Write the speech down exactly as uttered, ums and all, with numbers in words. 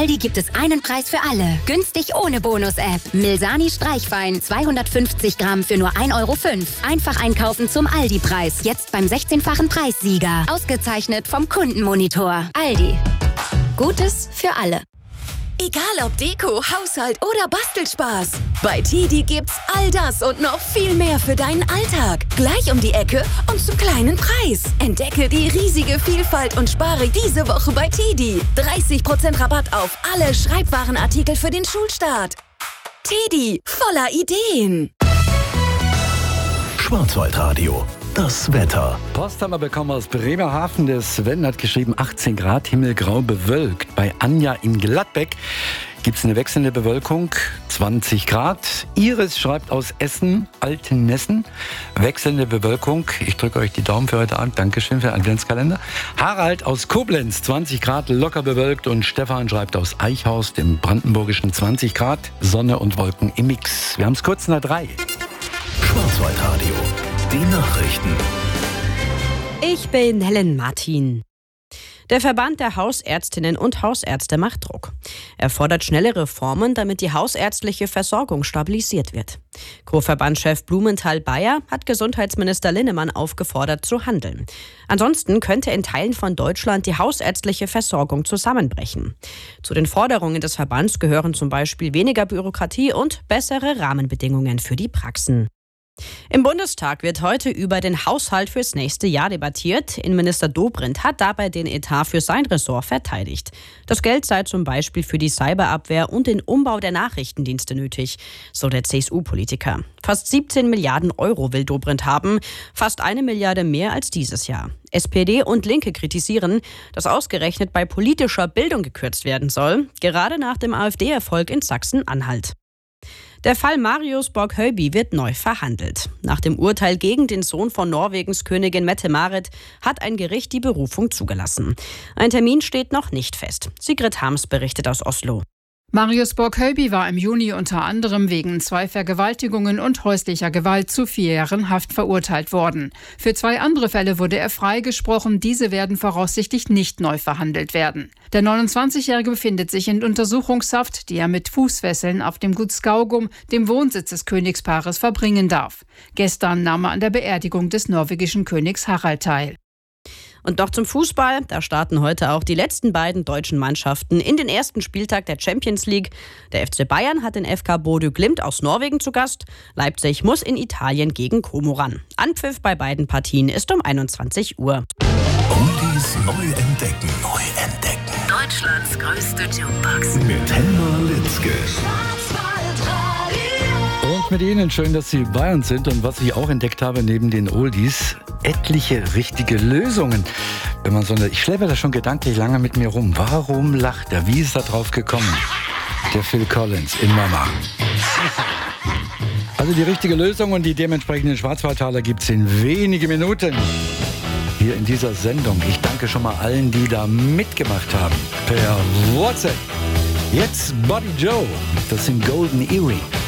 Aldi gibt es einen Preis für alle. Günstig ohne Bonus-App. Milsani Streichwein zweihundertfünfzig Gramm für nur ein Euro fünf. Einfach einkaufen zum Aldi-Preis. Jetzt beim sechzehnfachen Preissieger. Ausgezeichnet vom Kundenmonitor. Aldi. Gutes für alle. Egal ob Deko, Haushalt oder Bastelspaß. Bei Tedi gibt's all das und noch viel mehr für deinen Alltag. Gleich um die Ecke und zum kleinen Preis. Entdecke die riesige Vielfalt und spare diese Woche bei Tedi. dreißig Prozent Rabatt auf alle Schreibwarenartikel für den Schulstart. Tedi, voller Ideen. Schwarzwaldradio. Das Wetter. Post haben wir bekommen aus Bremerhaven. Der Sven hat geschrieben, achtzehn Grad, himmelgrau bewölkt. Bei Anja in Gladbeck gibt es eine wechselnde Bewölkung, zwanzig Grad. Iris schreibt aus Essen, Altenmessen, wechselnde Bewölkung. Ich drücke euch die Daumen für heute Abend. Dankeschön für den Adventskalender. Harald aus Koblenz, zwanzig Grad, locker bewölkt. Und Stefan schreibt aus Eichhorst im Brandenburgischen, zwanzig Grad, Sonne und Wolken im Mix. Wir haben es kurz nach drei. Schwarzwaldradio. Die Nachrichten. Ich bin Helen Martin. Der Verband der Hausärztinnen und Hausärzte macht Druck. Er fordert schnelle Reformen, damit die hausärztliche Versorgung stabilisiert wird. Co-Verbandschef Blumenthal-Bayer hat Gesundheitsminister Linnemann aufgefordert zu handeln. Ansonsten könnte in Teilen von Deutschland die hausärztliche Versorgung zusammenbrechen. Zu den Forderungen des Verbands gehören zum Beispiel weniger Bürokratie und bessere Rahmenbedingungen für die Praxen. Im Bundestag wird heute über den Haushalt fürs nächste Jahr debattiert. Innenminister Dobrindt hat dabei den Etat für sein Ressort verteidigt. Das Geld sei zum Beispiel für die Cyberabwehr und den Umbau der Nachrichtendienste nötig, so der C S U-Politiker. Fast siebzehn Milliarden Euro will Dobrindt haben, fast eine Milliarde mehr als dieses Jahr. S P D und Linke kritisieren, dass ausgerechnet bei politischer Bildung gekürzt werden soll, gerade nach dem AfD-Erfolg in Sachsen-Anhalt. Der Fall Marius Borg-Höyby wird neu verhandelt. Nach dem Urteil gegen den Sohn von Norwegens Königin Mette-Marit hat ein Gericht die Berufung zugelassen. Ein Termin steht noch nicht fest. Sigrid Harms berichtet aus Oslo. Marius Borg-Höyby war im Juni unter anderem wegen zwei Vergewaltigungen und häuslicher Gewalt zu vier Jahren Haft verurteilt worden. Für zwei andere Fälle wurde er freigesprochen. Diese werden voraussichtlich nicht neu verhandelt werden. Der neunundzwanzigjährige befindet sich in Untersuchungshaft, die er mit Fußfesseln auf dem Gut Skaugum, dem Wohnsitz des Königspaares, verbringen darf. Gestern nahm er an der Beerdigung des norwegischen Königs Harald teil. Und noch zum Fußball. Da starten heute auch die letzten beiden deutschen Mannschaften in den ersten Spieltag der Champions League. Der F C Bayern hat den F K Bodø Glimt aus Norwegen zu Gast. Leipzig muss in Italien gegen Como ran. Anpfiff bei beiden Partien ist um einundzwanzig Uhr. Oldies neu entdecken. Neu entdecken. Deutschlands größte Jukebox. Mit Helma Litzke. Und mit Ihnen, schön, dass Sie bei uns sind. Und was ich auch entdeckt habe, neben den Oldies, etliche richtige Lösungen. Wenn man so eine, ich schleppe da schon gedanklich lange mit mir rum. Warum lacht er? Wie ist er drauf gekommen? Der Phil Collins in Mama. Also die richtige Lösung und die dementsprechenden Schwarzwaldtaler gibt es in wenigen Minuten hier in dieser Sendung. Ich danke schon mal allen, die da mitgemacht haben. Per WhatsApp. Jetzt Body Joe. Das sind Golden Earring.